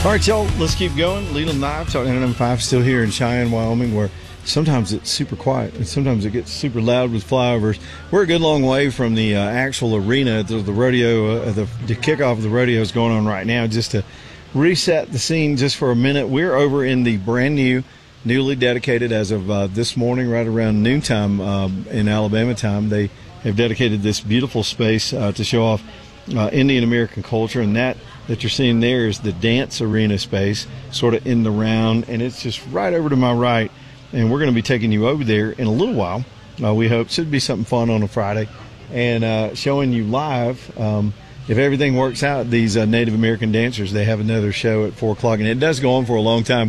All right, y'all, let's keep going. Leland Live, Talk 99.5, still here in Cheyenne, Wyoming, where sometimes it's super quiet and sometimes it gets super loud with flyovers. We're a good long way from the actual arena. The rodeo, the kickoff of the rodeo is going on right now. Just to reset the scene just for a minute, we're over in the brand new, newly dedicated as of this morning, right around noontime in Alabama time. They have dedicated this beautiful space to show off Indian American culture, and that you're seeing there is the dance arena space, sort of in the round, and it's just right over to my right, and we're going to be taking you over there in a little while. We hope should be something fun on a Friday, and showing you live. If everything works out, these Native American dancers, they have another show at 4 o'clock, and it does go on for a long time.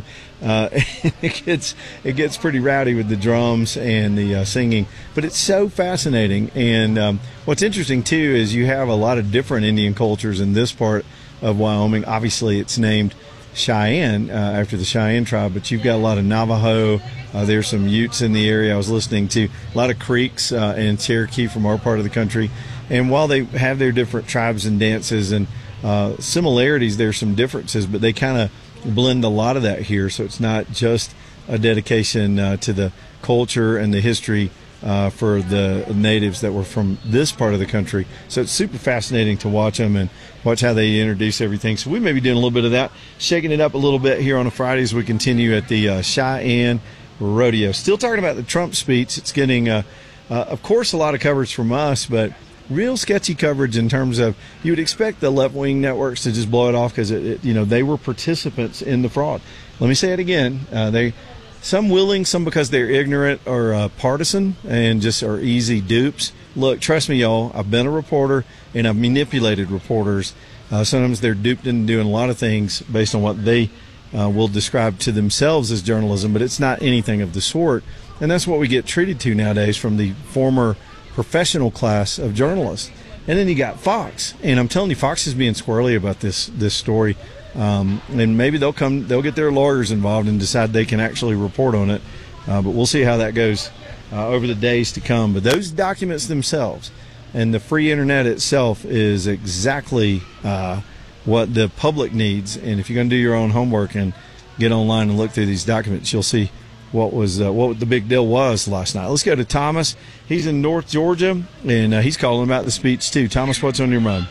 It gets pretty rowdy with the drums and the singing, but it's so fascinating. And what's interesting too is you have a lot of different Indian cultures in this part of Wyoming. Obviously, it's named Cheyenne after the Cheyenne tribe, but you've got a lot of Navajo. There's some Utes in the area. I was listening to a lot of Creeks and Cherokee from our part of the country. And while they have their different tribes and dances and similarities, there's some differences, but they kind of blend a lot of that here. So it's not just a dedication to the culture and the history for the natives that were from this part of the country. So it's super fascinating to watch them and watch how they introduce everything. So we may be doing a little bit of that, shaking it up a little bit here on a Friday as we continue at the Cheyenne Rodeo. Still talking about the Trump speech. It's getting, of course, a lot of coverage from us, but real sketchy coverage in terms of you would expect the left-wing networks to just blow it off because they were participants in the fraud. Let me say it again. Some willing, some because they're ignorant or partisan and just are easy dupes. Look, trust me, y'all, I've been a reporter and I've manipulated reporters. Sometimes they're duped into doing a lot of things based on what they will describe to themselves as journalism, but it's not anything of the sort. And that's what we get treated to nowadays from the former professional class of journalists. And then you got Fox, and I'm telling you, Fox is being squirrely about this story. And maybe they'll get their lawyers involved and decide they can actually report on it. But we'll see how that goes over the days to come. But those documents themselves and the free internet itself is exactly what the public needs. And if you're going to do your own homework and get online and look through these documents, you'll see what the big deal was last night. Let's go to Thomas. He's in North Georgia, and he's calling about the speech too. Thomas, what's on your mind?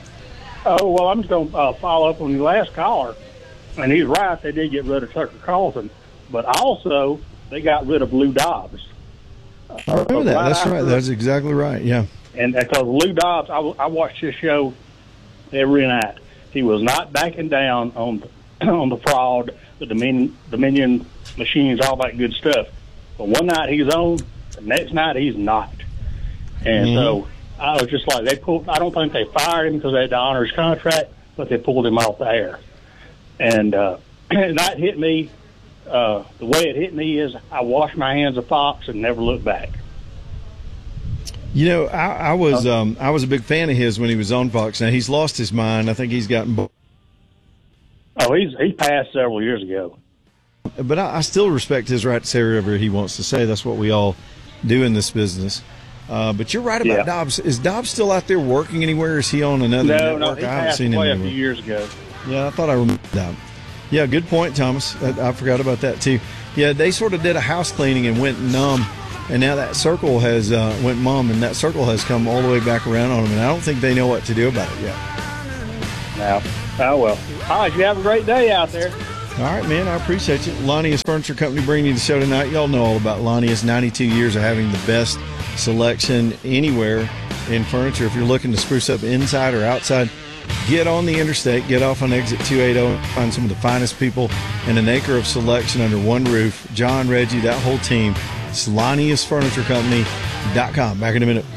Oh, well, I'm just going to follow up on the last caller. And he's right, they did get rid of Tucker Carlson. But also, they got rid of Lou Dobbs. I remember that. That's right. That's exactly right, yeah. And because Lou Dobbs, I watched his show every night. He was not backing down on the fraud, the Dominion machines, all that good stuff. But one night he's on, the next night he's not. And so I was just like, I don't think they fired him because they had to honor his contract, but they pulled him off the air. And that hit me. The way it hit me is I washed my hands of Fox and never looked back. You know, I was a big fan of his when he was on Fox. Now he's lost his mind. I think he's gotten. Oh, he passed several years ago. But I still respect his right to say whatever he wants to say. That's what we all do in this business. But you're right about Dobbs. Is Dobbs still out there working anywhere? Is he on another network? No, he passed away a few years ago. Yeah, I thought I remembered that. Yeah, good point, Thomas. I forgot about that too. Yeah, they sort of did a house cleaning and went numb, and now that circle has went mum, and that circle has come all the way back around on them, and I don't think they know what to do about it yet. No. Oh, well. All right, you have a great day out there. All right, man, I appreciate you. Lonnius Furniture Company bringing you the show tonight. Y'all know all about Lonnius. 92 years of having the best selection anywhere in furniture. If you're looking to spruce up inside or outside, get on the interstate, get off on exit 280, find some of the finest people and an acre of selection under one roof. John, Reggie, that whole team. It's LonniusFurnitureCompany.com. Back in a minute.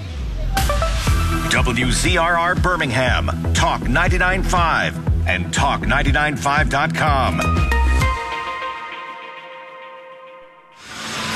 WZRR Birmingham, Talk 99.5 and Talk995.com.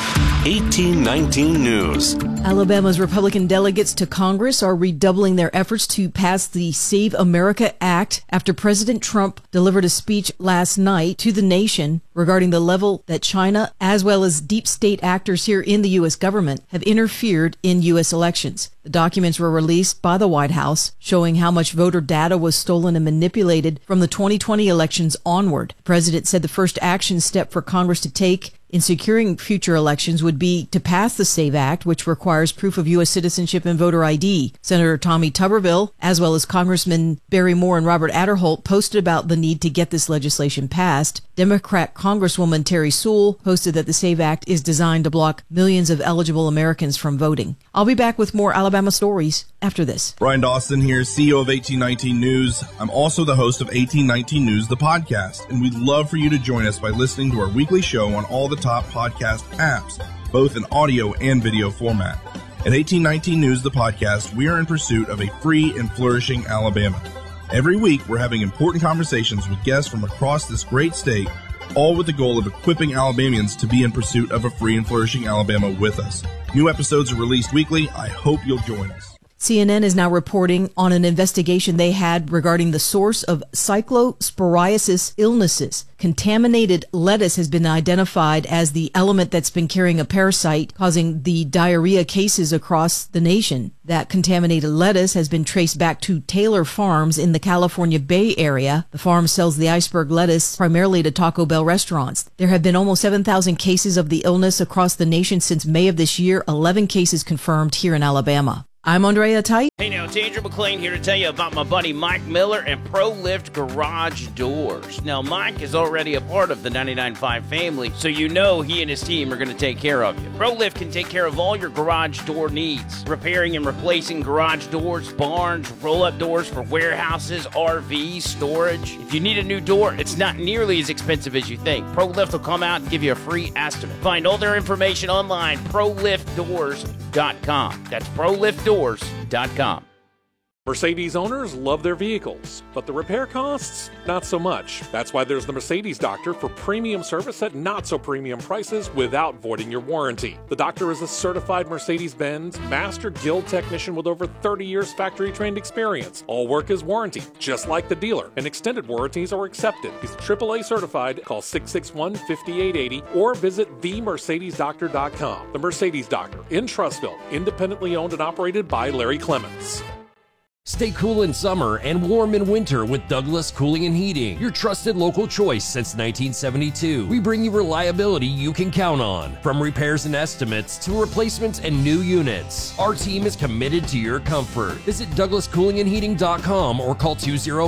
1819 News. Alabama's Republican delegates to Congress are redoubling their efforts to pass the Save America Act after President Trump delivered a speech last night to the nation regarding the level that China, as well as deep state actors here in the U.S. government, have interfered in U.S. elections. The documents were released by the White House, showing how much voter data was stolen and manipulated from the 2020 elections onward. The president said the first action step for Congress to take in securing future elections would be to pass the SAVE Act, which requires proof of U.S. citizenship and voter ID. Senator Tommy Tuberville, as well as Congressman Barry Moore and Robert Aderholt, posted about the need to get this legislation passed. Democrat Congresswoman Terry Sewell posted that the SAVE Act is designed to block millions of eligible Americans from voting. I'll be back with more Alabama stories after this. Brian Dawson here, CEO of 1819 News. I'm also the host of 1819 News, the podcast, and we'd love for you to join us by listening to our weekly show on all the top podcast apps, both in audio and video format. At 1819 News, the podcast, we are in pursuit of a free and flourishing Alabama. Every week, we're having important conversations with guests from across this great state, all with the goal of equipping Alabamians to be in pursuit of a free and flourishing Alabama with us. New episodes are released weekly. I hope you'll join us. CNN is now reporting on an investigation they had regarding the source of cyclosporiasis illnesses. Contaminated lettuce has been identified as the element that's been carrying a parasite causing the diarrhea cases across the nation. That contaminated lettuce has been traced back to Taylor Farms in the California Bay Area. The farm sells the iceberg lettuce primarily to Taco Bell restaurants. There have been almost 7,000 cases of the illness across the nation since May of this year, 11 cases confirmed here in Alabama. I'm Andrea Tite. Hey now, it's Andrew McLean here to tell you about my buddy Mike Miller and ProLift Garage Doors. Now, Mike is already a part of the 99.5 family, so you know he and his team are going to take care of you. ProLift can take care of all your garage door needs, repairing and replacing garage doors, barns, roll-up doors for warehouses, RVs, storage. If you need a new door, it's not nearly as expensive as you think. ProLift will come out and give you a free estimate. Find all their information online, ProLiftDoors.com. That's ProLiftDoors.com. Mercedes owners love their vehicles, but the repair costs, not so much. That's why there's the Mercedes Doctor for premium service at not-so-premium prices without voiding your warranty. The Doctor is a certified Mercedes-Benz Master Guild technician with over 30 years factory-trained experience. All work is warranty, just like the dealer, and extended warranties are accepted. He's AAA certified. Call 661-5880 or visit themercedesdoctor.com. The Mercedes Doctor in Trussville, independently owned and operated by Larry Clements. Stay cool in summer and warm in winter with Douglas Cooling and Heating, your trusted local choice since 1972. We bring you reliability you can count on, from repairs and estimates to replacements and new units. Our team is committed to your comfort. Visit DouglasCoolingandHeating.com or call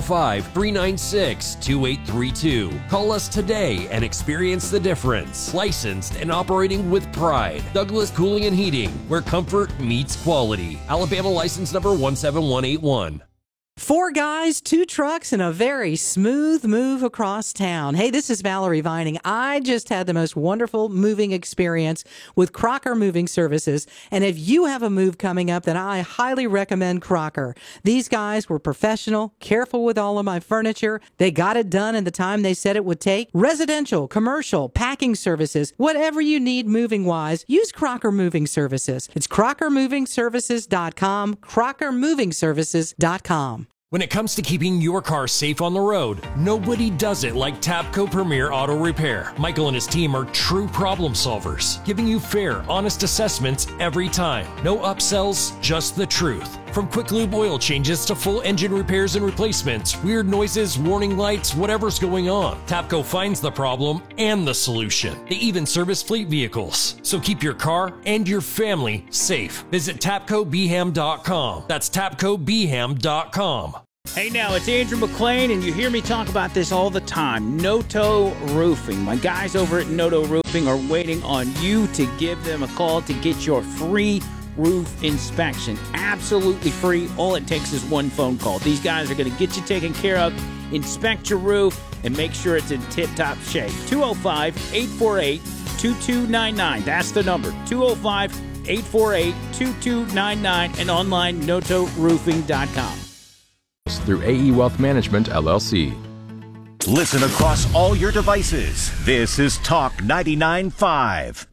205-396-2832. Call us today and experience the difference. Licensed and operating with pride. Douglas Cooling and Heating, where comfort meets quality. Alabama license number 17181. 4 guys, 2 trucks, and a very smooth move across town. Hey, this is Valerie Vining. I just had the most wonderful moving experience with Crocker Moving Services. And if you have a move coming up, then I highly recommend Crocker. These guys were professional, careful with all of my furniture. They got it done in the time they said it would take. Residential, commercial, packing services, whatever you need moving-wise, use Crocker Moving Services. It's CrockerMovingServices.com, CrockerMovingServices.com. When it comes to keeping your car safe on the road, nobody does it like Tapco Premier Auto Repair. Michael and his team are true problem solvers, giving you fair, honest assessments every time. No upsells, just the truth. From quick lube oil changes to full engine repairs and replacements, weird noises, warning lights, whatever's going on, Tapco finds the problem and the solution. They even service fleet vehicles. So keep your car and your family safe. Visit TapcoBeham.com. That's TapcoBeham.com. Hey now, it's Andrew McLean, and you hear me talk about this all the time. Noto Roofing. My guys over at Noto Roofing are waiting on you to give them a call to get your free roof inspection. Absolutely free. All it takes is one phone call. These guys are going to get you taken care of, inspect your roof, and make sure it's in tip-top shape. 205-848-2299. That's the number. 205-848-2299 and online notoroofing.com. Through AE Wealth Management, LLC. Listen across all your devices. This is Talk 99.5.